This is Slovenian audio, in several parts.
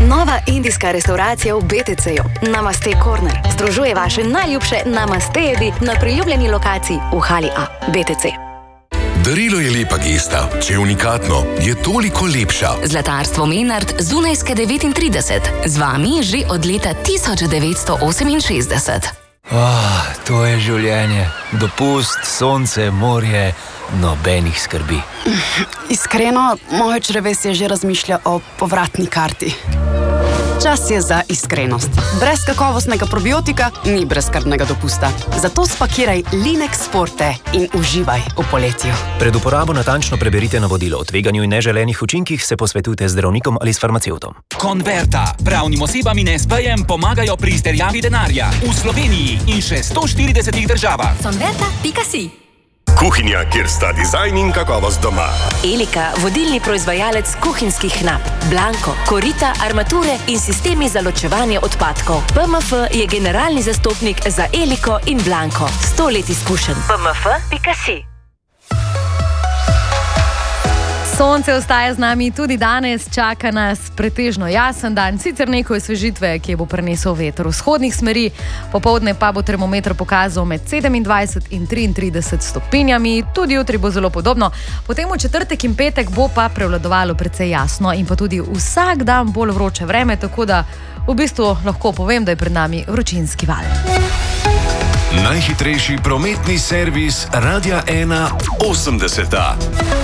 Nova indijska restauracija v BTC-ju, Namaste Corner, združuje vaše najljubše namaste jedi na priljubljeni lokaciji v hali A, BTC. Darilo je lepa gesta, če je unikatno, je toliko lepša. Zlatarstvo Menard z Dunajske 39, z vami že od leta 1968. To je življenje. Dopust, sonce, morje, nobenih skrbi. Iskreno, moje črevesje že razmišlja o povratni karti. Čas je za iskrenost. Brez kakovostnega probiotika ni brezskrbnega dopusta. Zato spakiraj Linex Forte in uživaj v poletju. Pred uporabo natančno preberite navodilo o tveganju in neželenih učinkih, se posvetujte z zdravnikom ali s farmacevtom. Converta. Pravnim osebam in SPJ-jem pomagajo pri izterjavi denarja. V Sloveniji in še 140 državah. Converta.si. Kuhinja, kjer sta dizajn in kakovost doma. Elika, vodilni proizvajalec kuhinjskih nap. Blanko, korita, armature in sistemi za ločevanje odpadkov. PMF je generalni zastopnik za Eliko in Blanko. 100 let izkušenj. PMF.si. Sonce ostaja z nami tudi danes, čaka nas pretežno jasen dan, sicer nekaj osvežitve, ki bo prenesel veter vzhodnih smeri, popoldne pa bo termometer pokazal med 27 in 33 stopinjami, tudi jutri bo zelo podobno, potem v četrtek in petek bo pa prevladovalo precej jasno in pa tudi vsak dan bolj vroče vreme, tako da v bistvu lahko povem, da je pred nami vročinski val. Najhitrejši prometni servis Radia 1 80.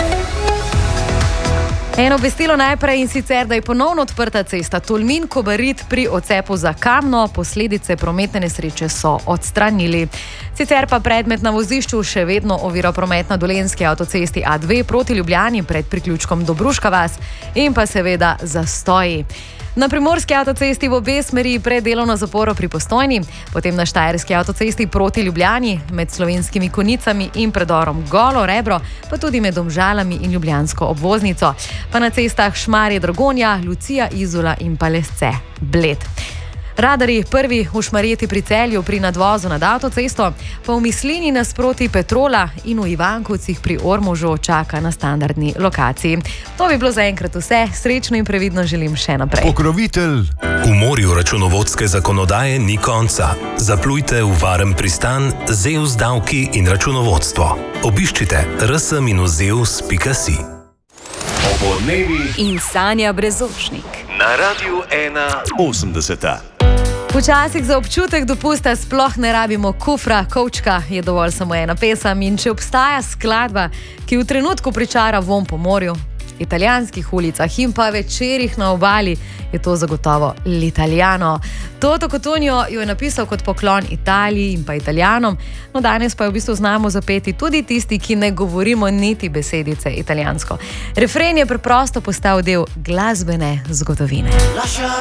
Eno obvestilo najprej in sicer, da je ponovno odprta cesta Tolmin-Kobarid pri odcepu za Kamno, posledice prometne nesreče so odstranili. Sicer pa predmet na vozišču še vedno ovira promet na Dolenjski avtocesti A2 proti Ljubljani pred priključkom Dobruška vas in pa seveda zastoji. Na Primorski avtocesti v obe smeri pred delovno zaporo pri Postojni, potem na Štajerski avtocesti proti Ljubljani med Slovenskimi Konicami in predorom Golo Rebro, pa tudi med Domžalami in Ljubljansko obvoznico, pa na cestah Šmarje-Dragonja, Lucija, Izola in pa Lesce Bled. Radarji prvi v Šmarjeti pri Celju pri nadvozu nad avtocesto, pa v Mislini nasproti Petrola in v Ivankovcih pri Ormožu čaka na standardni lokaciji. To bi bilo zaenkrat vse, srečno in previdno želim še naprej. Pokrovitelj. V morju računovodske zakonodaje ni konca. Zaplujte v varen pristan ZEUS davki in računovodstvo. Obiščite rs-zeus.si. Obodnevi In Sanja Brezošnik. na Radiu 1 80. Včasih za občutek dopusta sploh ne rabimo kufra, kovčka, je dovolj samo ena pesem in če obstaja skladba, ki v trenutku pričara vonj po morju, italijanskih ulicah in pa večerih na obali, je to zagotovo L'Italiano. Toto Cotugno jo je napisal kot poklon Italiji in pa Italijanom, no danes pa jo v bistvu znamo zapeti tudi tisti, ki ne govorimo niti besedice italijansko. Refren je preprosto postal del glasbene zgodovine.